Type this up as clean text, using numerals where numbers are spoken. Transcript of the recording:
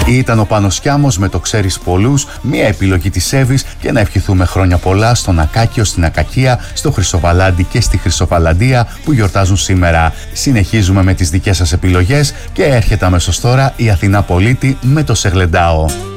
Ήταν ο Πάνος Κιάμος με το «Ξέρεις πολλούς», μια επιλογή της Εύης, και να ευχηθούμε χρόνια πολλά στον Ακάκιο, στην Ακακία, στο Χρυσοβαλάντι και στη Χρυσοβαλαντία που γιορτάζουν σήμερα. Συνεχίζουμε με τις δικές σας επιλογές και έρχεται αμέσως τώρα η Αθηνά Πολίτη με το «Σε γλεντάω».